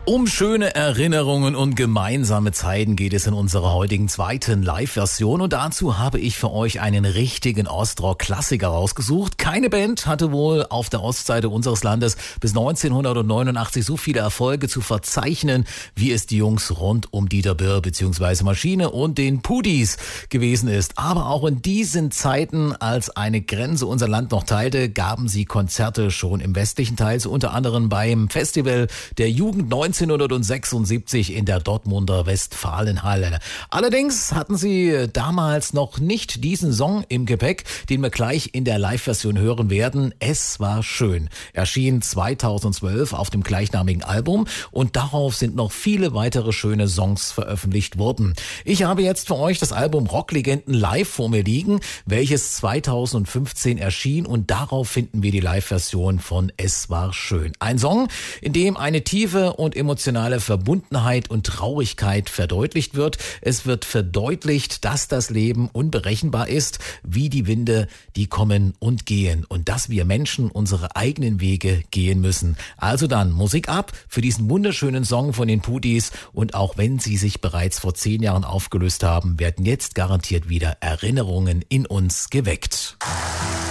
Um schöne Erinnerungen und gemeinsame Zeiten geht es in unserer heutigen zweiten Live-Version und dazu habe ich für euch einen richtigen Ostrock-Klassiker rausgesucht. Keine Band hatte wohl auf der Ostseite unseres Landes bis 1989 so viele Erfolge zu verzeichnen, wie es die Jungs rund um Dieter Birr bzw. Maschine und den Pudis gewesen ist. Aber auch in diesen Zeiten, als eine Grenze unser Land noch teilte, gaben sie Konzerte schon im westlichen Teil, so unter anderem beim Festival der Jugend 1976 in der Dortmunder Westfalenhalle. Allerdings hatten sie damals noch nicht diesen Song im Gepäck, den wir gleich in der Live-Version hören werden. Es war schön. Erschien 2012 auf dem gleichnamigen Album und darauf sind noch viele weitere schöne Songs veröffentlicht worden. Ich habe jetzt für euch das Album Rocklegenden live vor mir liegen, welches 2015 erschien und darauf finden wir die Live-Version von Es war schön. Ein Song, in dem eine tiefe und emotionale Verbundenheit und Traurigkeit verdeutlicht wird. Es wird verdeutlicht, dass das Leben unberechenbar ist, wie die Winde, die kommen und gehen und dass wir Menschen unsere eigenen Wege gehen müssen. Also dann Musik ab für diesen wunderschönen Song von den Pudis und auch wenn sie sich bereits vor 10 Jahren aufgelöst haben, werden jetzt garantiert wieder Erinnerungen in uns geweckt.